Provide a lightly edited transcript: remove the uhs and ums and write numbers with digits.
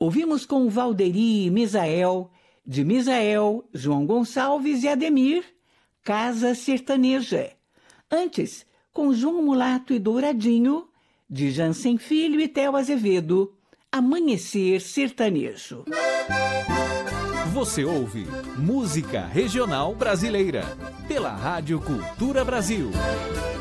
Ouvimos com Valderi e Misael, de Misael, João Gonçalves e Ademir, Casa Sertaneja. Antes, com João Mulato e Douradinho, de Jansen Filho e Theo Azevedo, Amanhecer Sertanejo. Você ouve Música Regional Brasileira, pela Rádio Cultura Brasil.